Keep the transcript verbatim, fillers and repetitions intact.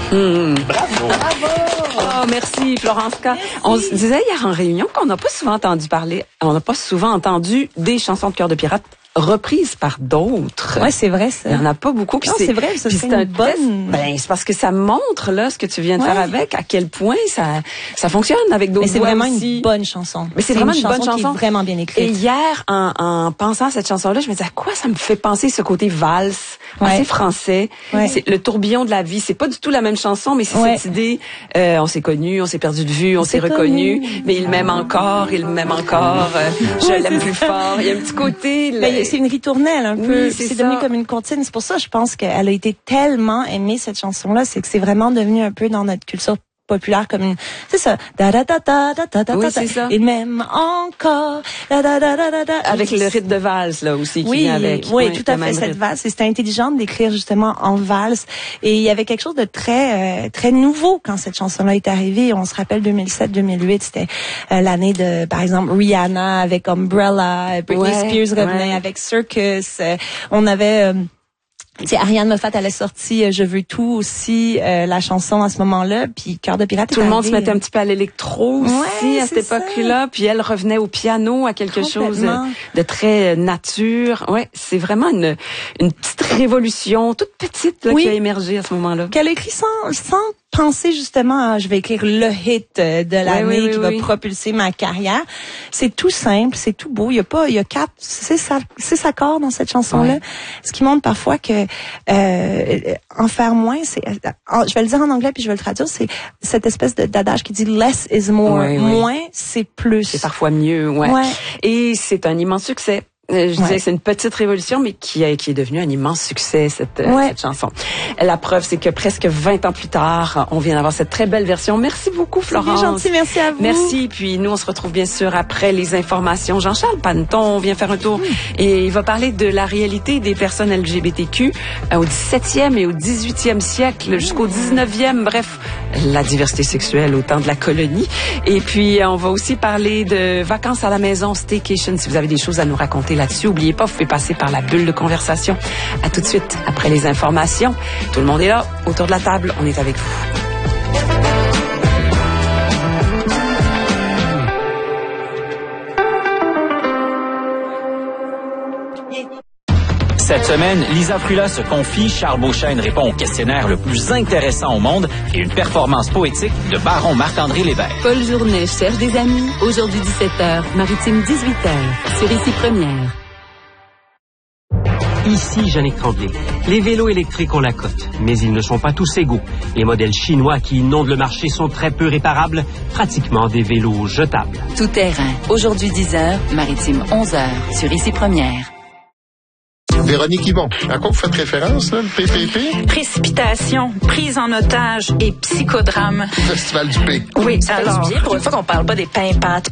Mmh. Bravo! Bravo! Oh, merci, Florence K. On se disait hier en réunion qu'on n'a pas souvent entendu parler, on n'a pas souvent entendu des chansons de Cœur de pirate reprises par d'autres. Ouais, c'est vrai, ça. Il y en a pas beaucoup. Non, c'est, c'est vrai, ça, c'est une bonne... Ben, c'est parce que ça montre, là, ce que tu viens de ouais. faire avec, à quel point ça, ça fonctionne avec d'autres voix. Mais c'est vraiment aussi. une bonne chanson. Mais c'est, c'est vraiment une, une bonne chanson. Qui est vraiment bien écrite. Et hier, en, en pensant à cette chanson-là, je me disais, à quoi ça me fait penser ce côté valse, ouais. assez français. Ouais. C'est le tourbillon de la vie. C'est pas du tout la même chanson, mais c'est ouais. cette idée, euh, on s'est connus, on s'est perdu de vue, on, on s'est reconnus, mais il m'aime encore, il m'aime encore, euh, je ouais, l'aime plus fort. Il y a un petit côté... Ben, le... C'est une ritournelle. Un peu, oui, c'est, c'est devenu comme une comptine. C'est pour ça, je pense qu'elle a été tellement aimée, cette chanson-là, c'est que c'est vraiment devenu un peu dans notre culture populaire comme une, c'est ça, da da da da da da da oui, da, c'est ça. Et même encore, da da da da da da. Avec le rythme de valse là aussi qui oui, vient avec. Oui, oui, tout à fait cette valse. Et c'était intelligent d'écrire justement en valse. Et il y avait quelque chose de très euh, très nouveau quand cette chanson-là est arrivée. On se rappelle deux mille sept deux mille huit, c'était euh, l'année de, par exemple, Rihanna avec Umbrella, Britney ouais, Spears revenait ouais. avec Circus. Euh, on avait euh, C'est Ariane Moffat, elle a sorti euh, Je veux tout aussi, euh, la chanson à ce moment-là, puis Cœur de pirate. Tout le monde se mettait un petit peu à l'électro aussi ouais, à cette époque-là, ça. Puis elle revenait au piano à quelque chose de très nature. Ouais, c'est vraiment une une petite révolution, toute petite là, oui. qui a émergé à ce moment-là. Qu'elle a écrit sans sans penser justement à je vais écrire le hit de l'année oui, oui, oui, qui va oui. propulser ma carrière. C'est tout simple, c'est tout beau. Il y a pas, il y a quatre, six, six accords dans cette chanson-là. Ouais. Ce qui montre parfois que euh, en faire moins, c'est, en, je vais le dire en anglais puis je vais le traduire, c'est cette espèce de d'adage qui dit less is more. Oui, oui. Moins, c'est plus. C'est parfois mieux, ouais. ouais. Et c'est un immense succès. Je ouais. disais que c'est une petite révolution, mais qui, a, qui est devenue un immense succès, cette, ouais. cette chanson. La preuve, c'est que presque vingt ans plus tard, on vient d'avoir cette très belle version. Merci beaucoup, Florence. C'est gentil, merci à vous. Merci. Puis nous, on se retrouve bien sûr après les informations. Jean-Charles Panneton vient faire un tour mmh. et il va parler de la réalité des personnes L G B T Q au dix-septième et au dix-huitième siècle, jusqu'au dix-neuvième. Bref, la diversité sexuelle au temps de la colonie. Et puis, on va aussi parler de vacances à la maison, staycation. Si vous avez des choses à nous raconter là-dessus, oubliez pas, vous pouvez passer par la bulle de conversation. À tout de suite, après les informations. Tout le monde est là, autour de la table, on est avec vous. Cette semaine, Lisa Frula se confie, Charles Beauchesne répond au questionnaire le plus intéressant au monde et une performance poétique de baron Marc-André Lévesque. Paul Journet cherche des amis. Aujourd'hui dix-sept heures, Maritime dix-huit heures, sur Ici Première. Ici, Jannick Tremblay. Les vélos électriques ont la cote, mais ils ne sont pas tous égaux. Les modèles chinois qui inondent le marché sont très peu réparables, pratiquement des vélos jetables. Tout terrain. Aujourd'hui dix heures, Maritime onze heures, sur Ici Première. Véronique Yvon, à quoi vous faites référence, là, le P P P? Précipitation, prise en otage et psychodrame. Festival du P. Oui, ça alors... fait du bien pour une fois qu'on parle pas des pimpants.